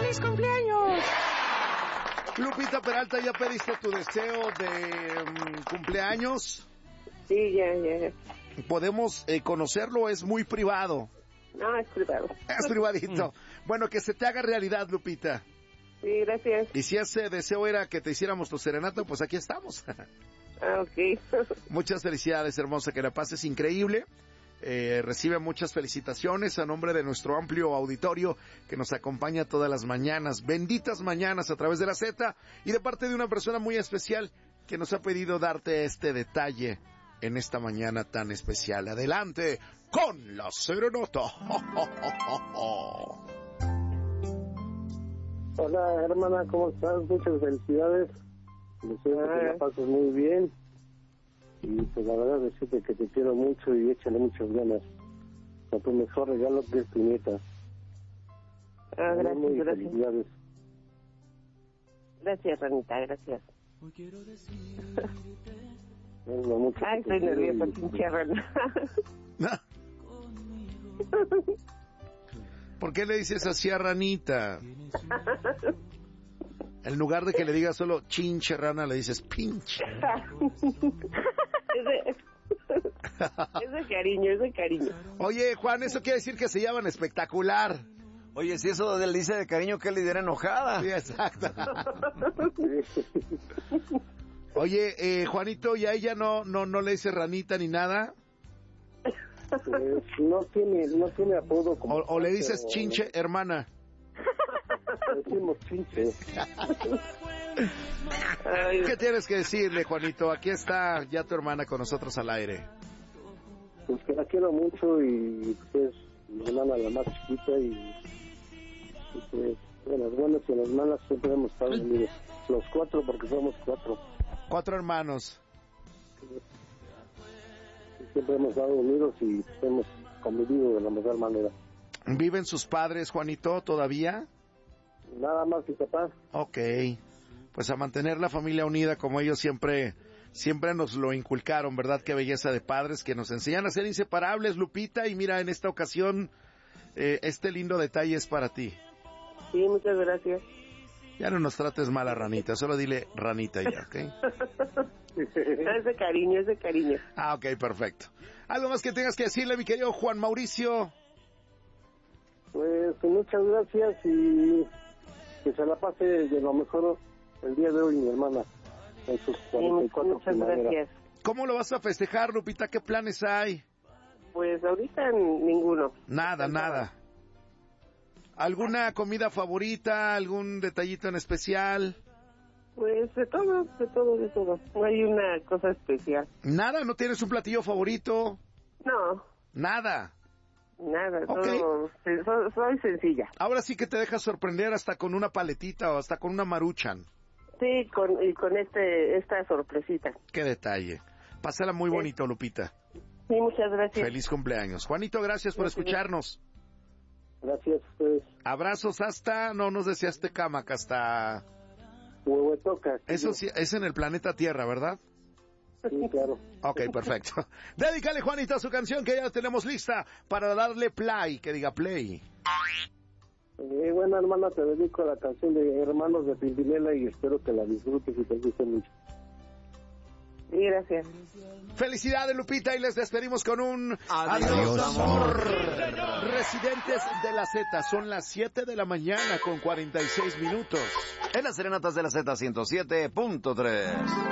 ¡Feliz cumpleaños! Lupita Peralta, ¿ya pediste tu deseo de cumpleaños? Sí, ya. ¿Podemos conocerlo o es muy privado? No, es privado. Es privadito. Bueno, que se te haga realidad, Lupita. Sí, gracias. Y si ese deseo era que te hiciéramos tu serenata, pues aquí estamos. Ok. Muchas felicidades, hermosa, que la pases increíble. Recibe muchas felicitaciones a nombre de nuestro amplio auditorio que nos acompaña todas las mañanas. Benditas mañanas a través de la Z y de parte de una persona muy especial que nos ha pedido darte este detalle en esta mañana tan especial. Adelante con la serenata. Hola, hermana, ¿cómo estás? Muchas felicidades. Deseo que la pases muy bien. Y pues la verdad decirte que te quiero mucho y échale muchas ganas. Con tu mejor regalo que es tu nieta. Gracias, muy gracias. Felicidades. Gracias, Ranita, gracias. Mucho Ay, estoy nerviosa, pinche Rana. ¿Por qué le dices así a Ranita? En lugar de que le digas solo chinche rana, le dices pinche. Es de cariño, es de cariño. Oye, Juan, eso quiere decir que se llaman espectacular. Oye, si eso le dice de cariño, ¿qué le dirá enojada? Sí, exacto. Oye, Juanito, ¿y a ella no le dice ranita ni nada? No tiene apodo como... O le dices chinche, hermana. Decimos chinche. ¿Qué tienes que decirle, Juanito? Aquí está ya tu hermana con nosotros al aire. Pues que la quiero mucho y pues mi hermana la más chiquita y pues en las buenas y en las malas siempre hemos estado unidos. Los cuatro, porque somos cuatro. 4 hermanos. Siempre hemos estado unidos y hemos convivido de la mejor manera. ¿Viven sus padres, Juanito, todavía? Nada más mi papá. Ok, pues a mantener la familia unida como ellos siempre nos lo inculcaron, ¿verdad? Qué belleza de padres que nos enseñan a ser inseparables, Lupita, y mira, en esta ocasión este lindo detalle es para ti. Sí, muchas gracias. Ya no nos trates mal a Ranita, solo dile Ranita ya, ¿ok? Es de cariño, es de cariño. Ah, ok, perfecto. ¿Algo más que tengas que decirle, mi querido Juan Mauricio? Pues muchas gracias y que se la pase de lo mejor el día de hoy mi hermana en sus 44 muchas gracias. ¿Cómo lo vas a festejar, Lupita? ¿Qué planes hay? Pues ahorita ninguno. Nada. ¿Alguna comida favorita? ¿Algún detallito en especial? Pues de todo. No hay una cosa especial. ¿Nada? ¿No tienes un platillo favorito? No. Nada, Okay. Todo. Soy sencilla. Ahora sí que te dejas sorprender hasta con una paletita o hasta con una maruchan. Sí, con esta sorpresita. Qué detalle. Pásala muy bonito, Lupita. Sí, muchas gracias. Feliz cumpleaños. Juanito, gracias por escucharnos. Gracias a ustedes. Abrazos hasta, no nos decías Tecámac, hasta... Huehuetoca. Eso sí, es en el planeta Tierra, ¿verdad? Sí, claro. Ok, perfecto. Dedícale, Juanita, su canción que ya tenemos lista para darle play, que diga play. Bueno, hermana, te dedico a la canción de Hermanos de Pimpinela y espero que la disfrutes y te guste mucho. Sí, gracias. Felicidades, Lupita, y les despedimos con un Adiós, amor. Residentes de la Z, son las 7 de la mañana con 46 minutos. En las serenatas de la Z 107.3.